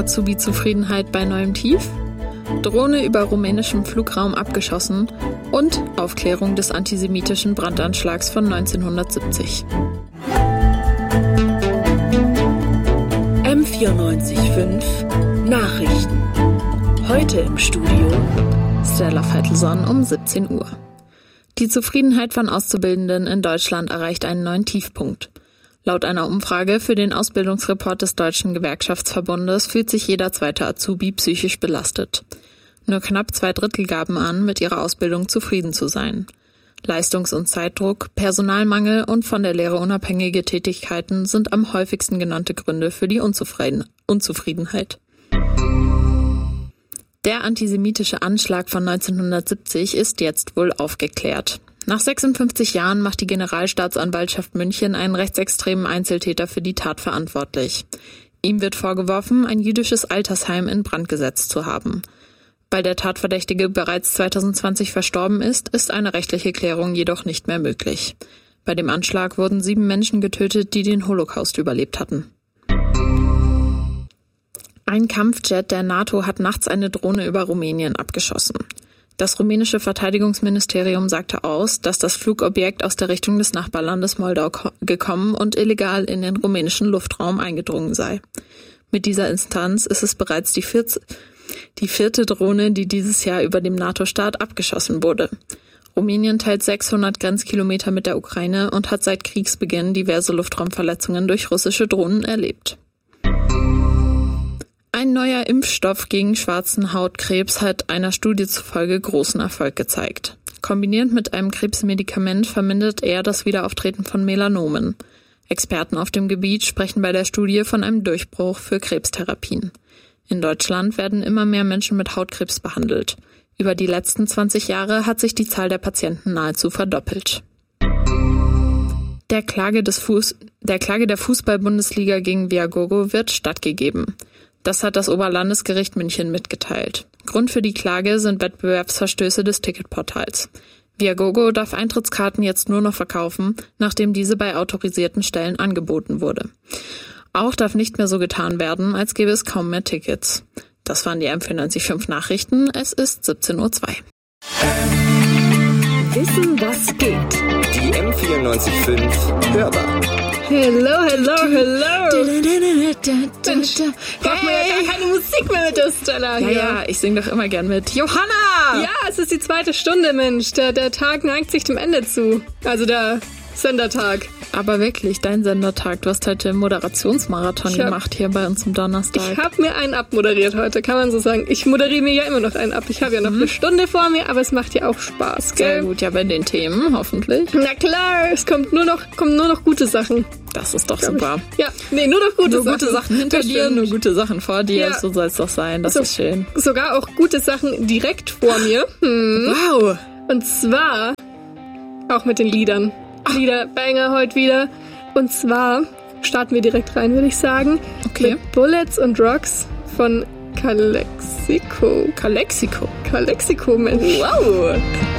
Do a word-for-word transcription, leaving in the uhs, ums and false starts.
Azubi-Zufriedenheit bei neuem Tief, Drohne über rumänischem Flugraum abgeschossen und Aufklärung des antisemitischen Brandanschlags von neunzehnhundertsiebzig. M vierundneunzig Komma fünf Nachrichten. Heute im Studio Stella Veitelson um siebzehn Uhr. Die Zufriedenheit von Auszubildenden in Deutschland erreicht einen neuen Tiefpunkt. Laut einer Umfrage für den Ausbildungsreport des Deutschen Gewerkschaftsverbundes fühlt sich jeder zweite Azubi psychisch belastet. Nur knapp zwei Drittel gaben an, mit ihrer Ausbildung zufrieden zu sein. Leistungs- und Zeitdruck, Personalmangel und von der Lehre unabhängige Tätigkeiten sind am häufigsten genannte Gründe für die Unzufrieden- Unzufriedenheit. Der antisemitische Anschlag von neunzehnhundertsiebzig ist jetzt wohl aufgeklärt. Nach sechsundfünfzig Jahren macht die Generalstaatsanwaltschaft München einen rechtsextremen Einzeltäter für die Tat verantwortlich. Ihm wird vorgeworfen, ein jüdisches Altersheim in Brand gesetzt zu haben. Weil der Tatverdächtige bereits zweitausendzwanzig verstorben ist, ist eine rechtliche Klärung jedoch nicht mehr möglich. Bei dem Anschlag wurden sieben Menschen getötet, die den Holocaust überlebt hatten. Ein Kampfjet der NATO hat nachts eine Drohne über Rumänien abgeschossen. Das rumänische Verteidigungsministerium sagte aus, dass das Flugobjekt aus der Richtung des Nachbarlandes Moldau gekommen und illegal in den rumänischen Luftraum eingedrungen sei. Mit dieser Instanz ist es bereits die vierte, die vierte Drohne, die dieses Jahr über dem NATO-Staat abgeschossen wurde. Rumänien teilt sechshundert Grenzkilometer mit der Ukraine und hat seit Kriegsbeginn diverse Luftraumverletzungen durch russische Drohnen erlebt. Ein neuer Impfstoff gegen schwarzen Hautkrebs hat einer Studie zufolge großen Erfolg gezeigt. Kombiniert mit einem Krebsmedikament vermindert er das Wiederauftreten von Melanomen. Experten auf dem Gebiet sprechen bei der Studie von einem Durchbruch für Krebstherapien. In Deutschland werden immer mehr Menschen mit Hautkrebs behandelt. Über die letzten zwanzig Jahre hat sich die Zahl der Patienten nahezu verdoppelt. Der Klage, des Fuß, der Klage der Fußball-Bundesliga gegen Viagogo wird stattgegeben. Das hat das Oberlandesgericht München mitgeteilt. Grund für die Klage sind Wettbewerbsverstöße des Ticketportals. Viagogo darf Eintrittskarten jetzt nur noch verkaufen, nachdem diese bei autorisierten Stellen angeboten wurde. Auch darf nicht mehr so getan werden, als gäbe es kaum mehr Tickets. Das waren die M vierundneunzig Komma fünf Nachrichten. Es ist siebzehn Uhr zwei. Wissen, was geht. Die M vierundneunzig Komma fünf Hörbar. Hello, hello, hello. Mensch, braucht man ja gar keine Musik mehr mit der Stella Ja, hier. ja, ich singe doch immer gern mit. Johanna! Ja, es ist die zweite Stunde, Mensch. Der, der Tag neigt sich dem Ende zu. Also der Sendertag. Aber wirklich, dein Sendertag. Du hast heute einen Moderationsmarathon Ich hab- gemacht hier bei uns am Donnerstag. Ich habe mir einen abmoderiert heute, kann man so sagen. Ich moderiere mir ja immer noch einen ab. Ich habe ja noch eine Stunde vor mir, aber es macht ja auch Spaß, Sehr gell? gut, ja, bei den Themen, hoffentlich. Na klar, es kommt nur noch, kommen nur noch gute Sachen. Das ist doch glaub super. Ich. Ja, nee, nur noch gute Nur Sachen. gute Sachen hinter Das dir, stimmt. nur gute Sachen vor dir. Ja. So soll es doch sein. Das So- ist schön. Sogar auch gute Sachen direkt vor mir. Hm. Wow. Und zwar auch mit den Liedern. Liederbanger heute wieder. Und zwar starten wir direkt rein, würde ich sagen. Okay. Mit Bullets und Rocks von Calexico. Calexico. Calexico, Mensch. Wow.